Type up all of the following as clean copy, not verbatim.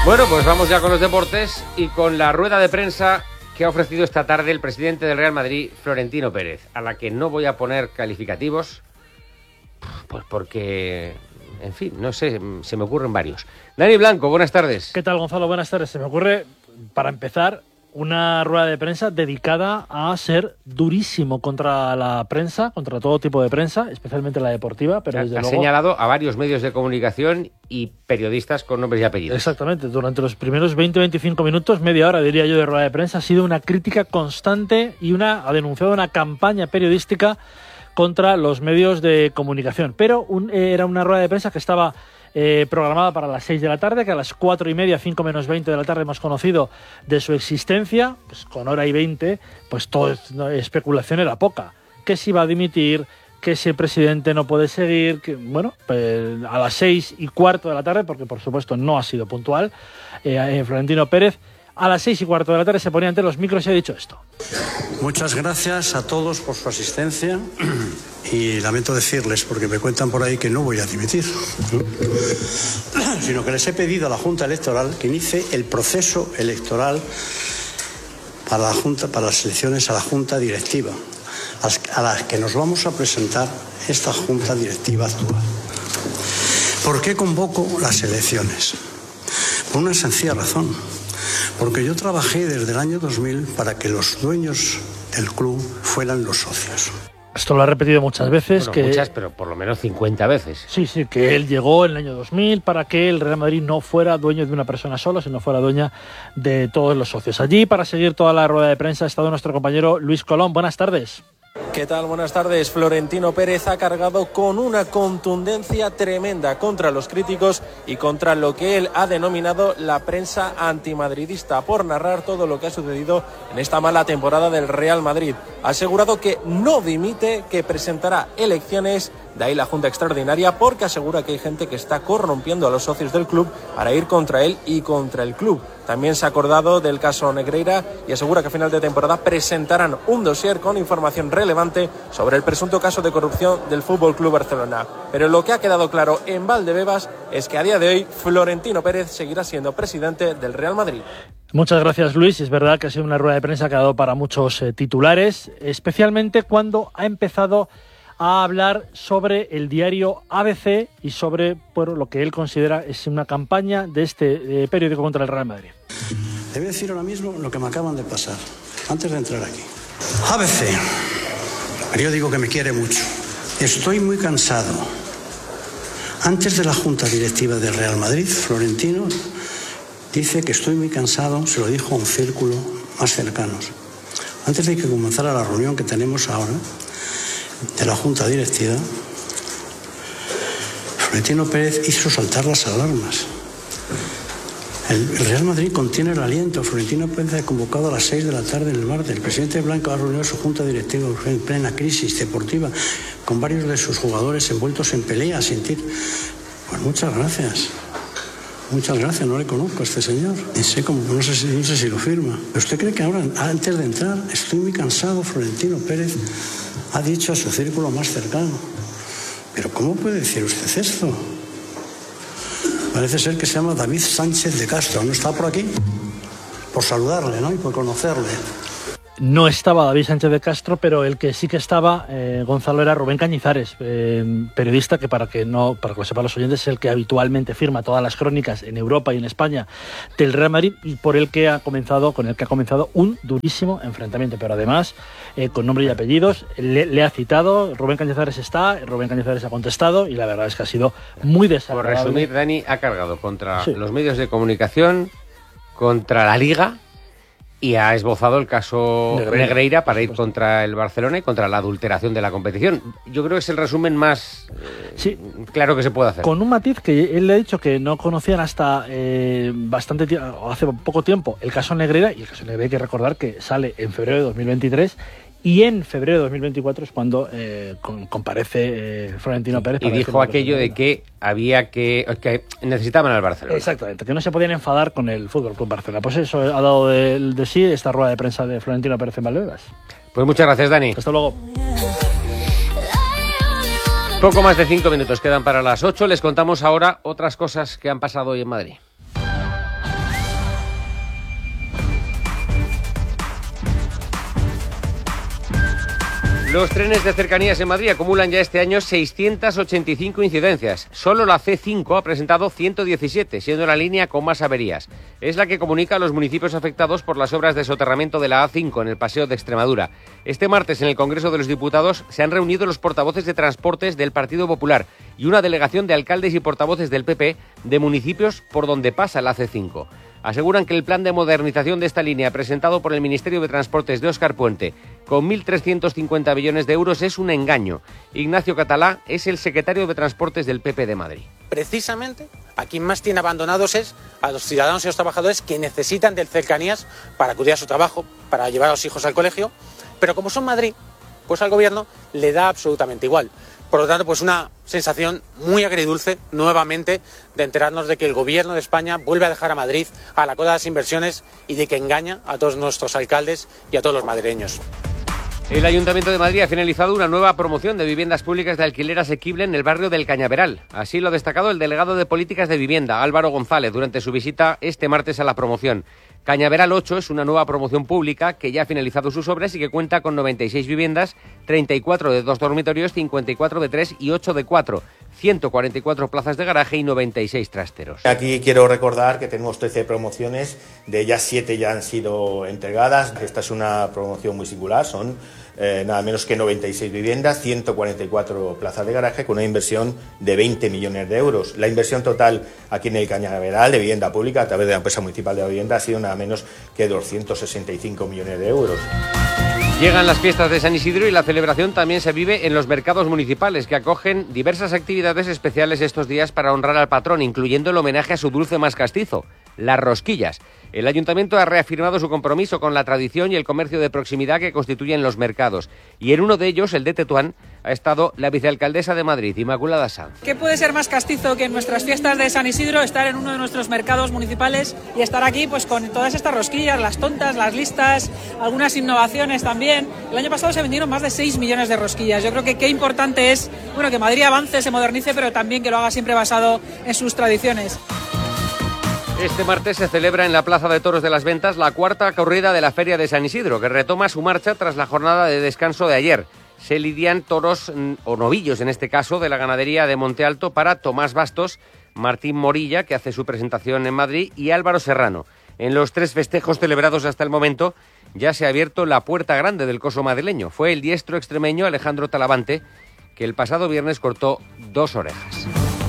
Bueno, pues vamos ya con los deportes y con la rueda de prensa que ha ofrecido esta tarde el presidente del Real Madrid, Florentino Pérez, a la que no voy a poner calificativos, pues porque, en fin, no sé, se me ocurren varios. Dani Blanco, buenas tardes. ¿Qué tal, Gonzalo? Buenas tardes. Se me ocurre, para empezar, una rueda de prensa dedicada a ser durísimo contra la prensa, contra todo tipo de prensa, especialmente la deportiva, pero desde luego... Ha señalado a varios medios de comunicación y periodistas con nombres y apellidos. Exactamente. Durante los primeros 20-25 minutos, media hora, diría yo, de rueda de prensa, ha sido una crítica constante y ha denunciado una campaña periodística contra los medios de comunicación. Pero era una rueda de prensa que estaba programada para las 6 de la tarde, que a las 4:30, 5 menos 20 de la tarde hemos conocido de su existencia, pues con hora y 20, pues toda especulación era poca. Que si iba a dimitir, que si el presidente no puede seguir, que bueno, pues a las 6:15 de la tarde, porque por supuesto no ha sido puntual, Florentino Pérez, a las 6:15 de la tarde se ponía ante los micros y ha dicho esto. Muchas gracias a todos por su asistencia y lamento decirles, porque me cuentan por ahí que no voy a dimitir, sino que les he pedido a la Junta Electoral que inicie el proceso electoral para las elecciones a la Junta Directiva, a las que nos vamos a presentar esta Junta Directiva actual. ¿Por qué convoco las elecciones? Por una sencilla razón. Porque yo trabajé desde el año 2000 para que los dueños del club fueran los socios. Esto lo ha repetido muchas veces. Bueno, muchas, pero por lo menos 50 veces. Sí, que él llegó en el año 2000 para que el Real Madrid no fuera dueño de una persona solo, sino fuera dueña de todos los socios. Allí, para seguir toda la rueda de prensa, ha estado nuestro compañero Luis Colón. Buenas tardes. ¿Qué tal? Buenas tardes. Florentino Pérez ha cargado con una contundencia tremenda contra los críticos y contra lo que él ha denominado la prensa antimadridista por narrar todo lo que ha sucedido en esta mala temporada del Real Madrid. Ha asegurado que no dimite, que presentará elecciones, de ahí la Junta Extraordinaria, porque asegura que hay gente que está corrompiendo a los socios del club para ir contra él y contra el club. También se ha acordado del caso Negreira y asegura que a final de temporada presentarán un dossier con información relevante sobre el presunto caso de corrupción del Fútbol Club Barcelona. Pero lo que ha quedado claro en Valdebebas es que a día de hoy Florentino Pérez seguirá siendo presidente del Real Madrid. Muchas gracias, Luis. Es verdad que ha sido una rueda de prensa que ha dado para muchos titulares, especialmente cuando ha empezado a hablar sobre el diario ABC y sobre lo que él considera es una campaña de este periódico contra el Real Madrid. Le voy a decir ahora mismo lo que me acaban de pasar, antes de entrar aquí. ABC, periódico que me quiere mucho. Estoy muy cansado. Antes de la Junta Directiva del Real Madrid, Florentino dice que estoy muy cansado, se lo dijo a un círculo más cercanos. Antes de que comenzara la reunión que tenemos ahora, de la Junta Directiva, Florentino Pérez hizo saltar las alarmas. El Real Madrid contiene el aliento. Florentino Pérez ha convocado a las 6 de la tarde en el martes. El presidente Blanco ha reunido a su Junta Directiva en plena crisis deportiva, con varios de sus jugadores envueltos en peleas. Pues muchas gracias. Muchas gracias, no le conozco a este señor. No sé si lo firma. ¿Usted cree que ahora, antes de entrar, estoy muy cansado? Florentino Pérez ha dicho a su círculo más cercano. ¿Pero cómo puede decir usted esto? Parece ser que se llama David Sánchez de Castro. ¿No está por aquí? Por saludarle, ¿no? Y por conocerle. No estaba David Sánchez de Castro, pero el que sí que estaba, Gonzalo, era Rubén Cañizares, periodista que para que lo sepan los oyentes, es el que habitualmente firma todas las crónicas en Europa y en España del Real Madrid y con el que ha comenzado un durísimo enfrentamiento. Pero además, con nombre y apellidos, le ha citado, Rubén Cañizares ha contestado y la verdad es que ha sido muy desagradable. Por resumir, Dani ha cargado contra los medios de comunicación, contra la Liga, y ha esbozado el caso Negreira para ir contra el Barcelona y contra la adulteración de la competición. Yo creo que es el resumen más claro que se puede hacer. Con un matiz que él le ha dicho que no conocían hasta hace poco tiempo el caso Negreira, y el caso Negreira hay que recordar que sale en febrero de 2023 y en febrero de 2024 es cuando comparece Florentino Pérez. Y dijo aquello de que necesitaban al Barcelona. Exactamente, que no se podían enfadar con el Fútbol Club Barcelona. Pues eso ha dado de sí esta rueda de prensa de Florentino Pérez en Valdebebas. Pues muchas gracias, Dani. Hasta luego. Poco más de 5 minutos quedan para las 8. Les contamos ahora otras cosas que han pasado hoy en Madrid. Los trenes de cercanías en Madrid acumulan ya este año 685 incidencias. Solo la C5 ha presentado 117, siendo la línea con más averías. Es la que comunica a los municipios afectados por las obras de soterramiento de la A5 en el Paseo de Extremadura. Este martes en el Congreso de los Diputados se han reunido los portavoces de transportes del Partido Popular y una delegación de alcaldes y portavoces del PP de municipios por donde pasa la C5. Aseguran que el plan de modernización de esta línea presentado por el Ministerio de Transportes de Óscar Puente con 1.350 millones de euros es un engaño. Ignacio Catalá es el secretario de Transportes del PP de Madrid. Precisamente a quien más tiene abandonados es a los ciudadanos y los trabajadores que necesitan de cercanías para acudir a su trabajo, para llevar a los hijos al colegio, pero como son Madrid, pues al gobierno le da absolutamente igual. Por lo tanto, pues una sensación muy agridulce, nuevamente, de enterarnos de que el Gobierno de España vuelve a dejar a Madrid a la cola de las inversiones y de que engaña a todos nuestros alcaldes y a todos los madrileños. El Ayuntamiento de Madrid ha finalizado una nueva promoción de viviendas públicas de alquiler asequible en el barrio del Cañaveral. Así lo ha destacado el delegado de Políticas de Vivienda, Álvaro González, durante su visita este martes a la promoción. Cañaveral 8 es una nueva promoción pública que ya ha finalizado sus obras y que cuenta con 96 viviendas, 34 de 2 dormitorios, 54 de 3 y 8 de 4, 144 plazas de garaje y 96 trasteros. Aquí quiero recordar que tenemos 13 promociones, de ellas 7 ya han sido entregadas. Esta es una promoción muy singular, son nada menos que 96 viviendas, 144 plazas de garaje con una inversión de 20 millones de euros. La inversión total aquí en el Cañaveral de vivienda pública a través de la empresa municipal de la vivienda ha sido nada menos que 265 millones de euros. Llegan las fiestas de San Isidro y la celebración también se vive en los mercados municipales, que acogen diversas actividades especiales estos días para honrar al patrón, incluyendo el homenaje a su dulce más castizo, las rosquillas. El Ayuntamiento ha reafirmado su compromiso con la tradición y el comercio de proximidad que constituyen los mercados. Y en uno de ellos, el de Tetuán, ha estado la vicealcaldesa de Madrid, Inmaculada Sanz. ¿Qué puede ser más castizo que en nuestras fiestas de San Isidro estar en uno de nuestros mercados municipales y estar aquí pues con todas estas rosquillas, las tontas, las listas, algunas innovaciones también? El año pasado se vendieron más de 6 millones de rosquillas. Yo creo que qué importante es, bueno, que Madrid avance, se modernice, pero también que lo haga siempre basado en sus tradiciones. Este martes se celebra en la Plaza de Toros de las Ventas la cuarta corrida de la Feria de San Isidro, que retoma su marcha tras la jornada de descanso de ayer. Se lidian toros, o novillos en este caso, de la ganadería de Monte Alto para Tomás Bastos, Martín Morilla, que hace su presentación en Madrid, y Álvaro Serrano. En los 3 festejos celebrados hasta el momento ya se ha abierto la puerta grande del coso madrileño. Fue el diestro extremeño Alejandro Talavante que el pasado viernes cortó 2 orejas.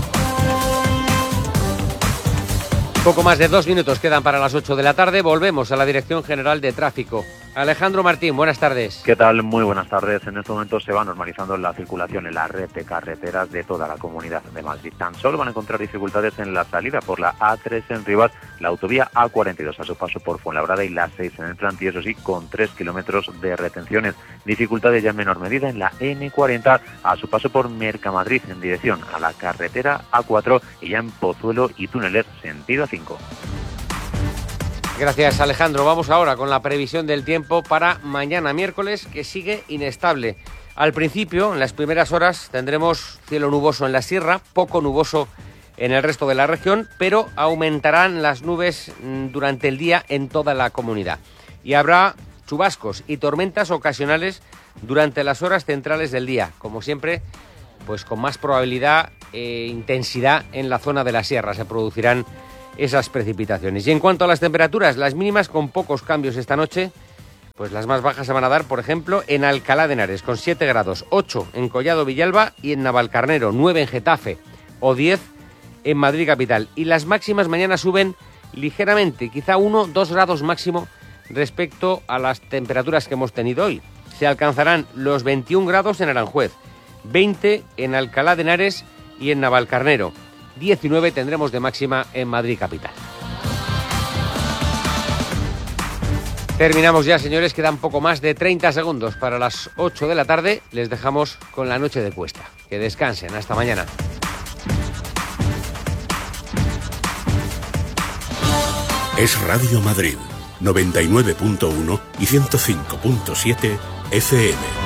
Poco más de 2 minutos quedan para las 8 de la tarde. Volvemos a la Dirección General de Tráfico. Alejandro Martín, buenas tardes. ¿Qué tal? Muy buenas tardes. En este momento se va normalizando la circulación en la red de carreteras de toda la Comunidad de Madrid. Tan solo van a encontrar dificultades en la salida por la A3 en Rivas, la autovía A42 a su paso por Fuenlabrada y la 6 en el Plantío, eso sí, con 3 kilómetros de retenciones. Dificultades ya en menor medida en la N40 a su paso por Mercamadrid en dirección a la carretera A4 y ya en Pozuelo y Túneles sentido A5. Gracias, Alejandro. Vamos ahora con la previsión del tiempo para mañana miércoles, que sigue inestable. Al principio, en las primeras horas, tendremos cielo nuboso en la sierra, poco nuboso en el resto de la región, pero aumentarán las nubes durante el día en toda la comunidad. Y habrá chubascos y tormentas ocasionales durante las horas centrales del día, como siempre, pues con más probabilidad e intensidad en la zona de la sierra se producirán esas precipitaciones. Y en cuanto a las temperaturas, las mínimas con pocos cambios esta noche, pues las más bajas se van a dar, por ejemplo, en Alcalá de Henares, con 7 grados, 8 en Collado Villalba y en Navalcarnero, 9 en Getafe o 10 en Madrid capital. Y las máximas mañana suben ligeramente, quizá 1 o 2 grados máximo respecto a las temperaturas que hemos tenido hoy. Se alcanzarán los 21 grados en Aranjuez, 20 en Alcalá de Henares y en Navalcarnero. 19 tendremos de máxima en Madrid capital. Terminamos ya, señores. Quedan poco más de 30 segundos para las 8 de la tarde. Les dejamos con la noche de Cuesta. Que descansen. Hasta mañana. Es Radio Madrid, 99.1 y 105.7 FM.